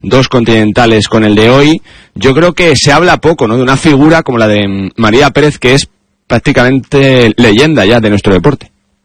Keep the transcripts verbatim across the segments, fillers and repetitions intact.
dos continentales con el de hoy. Yo creo que se habla poco, ¿no?, de una figura como la de María Pérez, que es prácticamente leyenda ya de nuestro deporte.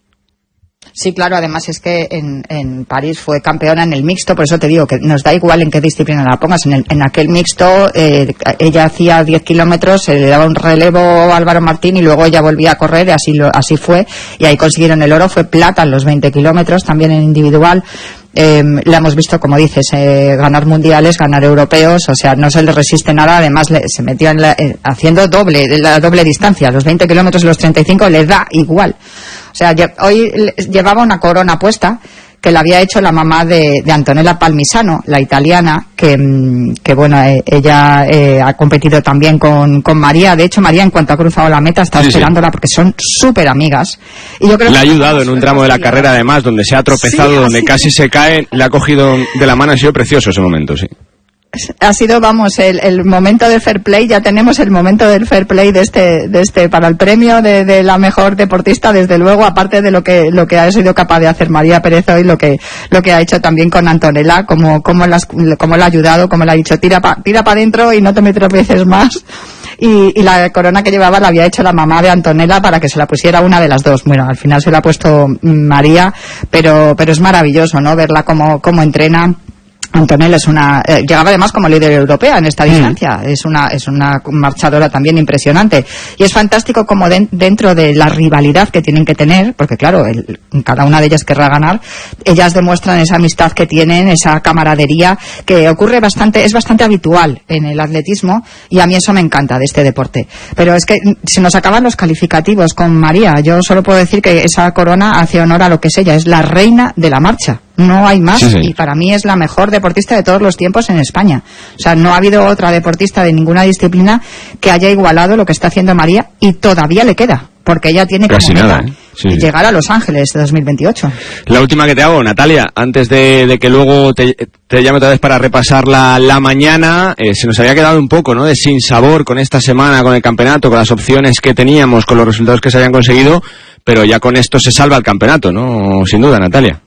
Sí, claro, además es que en, en París fue campeona en el mixto, por eso te digo que nos da igual en qué disciplina la pongas. En, el, en aquel mixto eh, ella hacía diez kilómetros, se le daba un relevo a Álvaro Martín y luego ella volvía a correr, y así, lo, así fue, y ahí consiguieron el oro. Fue plata en los veinte kilómetros, también en individual. Eh, la hemos visto, como dices, eh, ganar mundiales, ganar europeos, o sea, no se le resiste nada. Además le, se metió en la, eh, haciendo doble, la doble distancia, los veinte kilómetros y los treinta y cinco le da igual. O sea, hoy llevaba una corona puesta que la había hecho la mamá de, de Antonella Palmisano, la italiana, que, que bueno, eh, ella eh, ha competido también con, con María. De hecho, María, en cuanto ha cruzado la meta, está sí, esperándola sí. porque son súper amigas. Y yo creo le ha que ayudado en un tramo de la carrera, además, donde se ha tropezado, sí, donde casi se cae, le ha cogido de la mano. Ha sido precioso ese momento, sí. Ha sido, vamos, el, el momento del fair play. Ya tenemos el momento del fair play de este, de este para el premio de, de la mejor deportista, desde luego, aparte de lo que lo que ha sido capaz de hacer María Pérez hoy, lo que lo que ha hecho también con Antonella, como como las como la ha ayudado, como le ha dicho, tira pa, tira para adentro y no te me tropieces más. Y, y la corona que llevaba la había hecho la mamá de Antonella para que se la pusiera una de las dos. Bueno, al final se la ha puesto María, pero pero es maravilloso, ¿no?, verla cómo cómo entrena. Antonella es una eh, llegaba además como líder europea en esta distancia, mm. es una es una marchadora también impresionante, y es fantástico como de, dentro de la rivalidad que tienen que tener, porque claro, el, cada una de ellas querrá ganar, ellas demuestran esa amistad que tienen, esa camaradería que ocurre bastante, es bastante habitual en el atletismo, y a mí eso me encanta de este deporte. Pero es que se nos acaban los calificativos con María. Yo solo puedo decir que esa corona hace honor a lo que es ella, es la reina de la marcha. No hay más, sí, sí. y para mí es la mejor deportista de todos los tiempos en España. O sea, no ha habido otra deportista de ninguna disciplina que haya igualado lo que está haciendo María, y todavía le queda, porque ella tiene casi como nada, meta ¿eh? sí. llegar a Los Ángeles de dos mil veintiocho. La última que te hago, Natalia, antes de, de que luego te, te llame otra vez para repasar la, la mañana, eh, se nos había quedado un poco, ¿no?, de sinsabor con esta semana, con el campeonato, con las opciones que teníamos, con los resultados que se habían conseguido, pero ya con esto se salva el campeonato, ¿no?, sin duda, Natalia.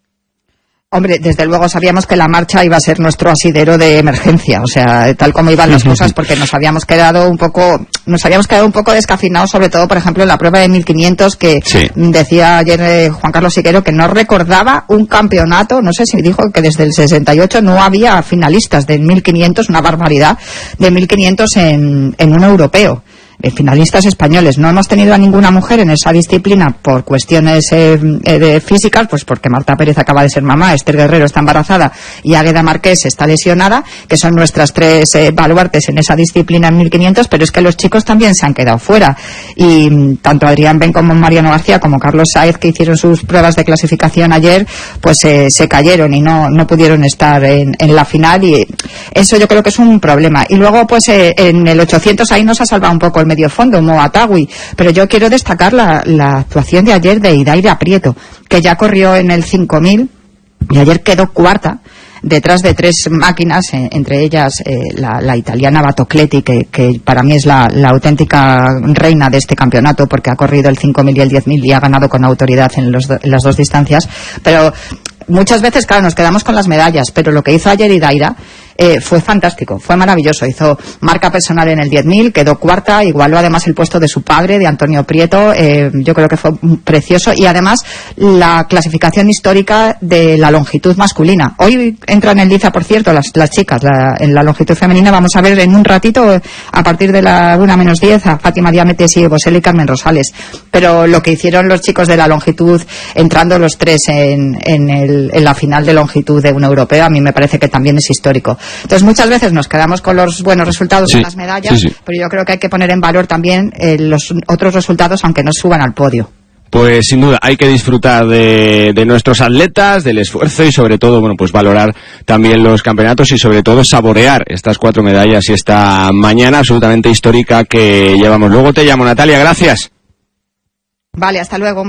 Hombre, desde luego sabíamos que la marcha iba a ser nuestro asidero de emergencia, o sea, tal como iban las cosas, porque nos habíamos quedado un poco, nos habíamos quedado un poco descafinados, sobre todo, por ejemplo, en la prueba de mil quinientos, que sí. decía ayer eh, Juan Carlos Siqueiro que no recordaba un campeonato, no sé si dijo que desde el sesenta y ocho no había finalistas de mil quinientos, una barbaridad, de mil quinientos en, en un europeo. Eh, finalistas españoles. No hemos tenido a ninguna mujer en esa disciplina por cuestiones eh, eh, de físicas, pues porque Marta Pérez acaba de ser mamá, Esther Guerrero está embarazada y Águeda Marqués está lesionada, que son nuestras tres eh, baluartes en esa disciplina en mil quinientos, pero es que los chicos también se han quedado fuera, y mm, tanto Adrián Ben como Mariano García como Carlos Saez, que hicieron sus pruebas de clasificación ayer, pues eh, se cayeron y no, no pudieron estar en, en la final, y eso yo creo que es un problema. Y luego pues eh, en el ochocientos ahí nos ha salvado un poco el medio fondo, Moatagui, pero yo quiero destacar la, la actuación de ayer de Idaira Prieto, que ya corrió en el cinco mil y ayer quedó cuarta detrás de tres máquinas, eh, entre ellas eh, la, la italiana Batocletti, que, que para mí es la, la auténtica reina de este campeonato, porque ha corrido el cinco mil y el diez mil y ha ganado con autoridad en, los, en las dos distancias. Pero muchas veces, claro, nos quedamos con las medallas, pero lo que hizo ayer Idaira eh, fue fantástico, fue maravilloso. Hizo marca personal en el diez mil, quedó cuarta, igualó además el puesto de su padre, de Antonio Prieto. Eh, yo creo que fue precioso, y además la clasificación histórica de la longitud masculina. Hoy entran en liza, por cierto, las, las chicas. La, en la longitud femenina vamos a ver en un ratito, a partir de la una menos diez, a Fátima Diametes y Bosel y Carmen Rosales. Pero lo que hicieron los chicos de la longitud, entrando los tres en, en, el, en la final de longitud de un europeo, a mí me parece que también es histórico. Entonces muchas veces nos quedamos con los buenos resultados, sí, en las medallas, sí, sí. pero yo creo que hay que poner en valor también eh, los otros resultados, aunque no suban al podio. Pues sin duda hay que disfrutar de, de nuestros atletas, del esfuerzo, y sobre todo, bueno, pues valorar también los campeonatos, y sobre todo saborear estas cuatro medallas y esta mañana absolutamente histórica que llevamos. Luego te llamo, Natalia, gracias. Vale, hasta luego, un beso.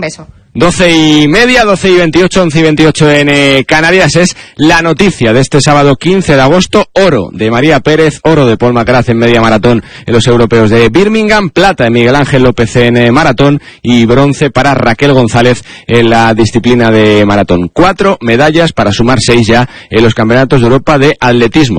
doce y media, doce y veintiocho, once y veintiocho en eh, Canarias. Es la noticia de este sábado quince de agosto. Oro de María Pérez, oro de Paul Macrath en media maratón en los europeos de Birmingham, plata de Miguel Ángel López en eh, maratón y bronce para Raquel González en la disciplina de maratón. Cuatro medallas para sumar seis ya en los campeonatos de Europa de atletismo.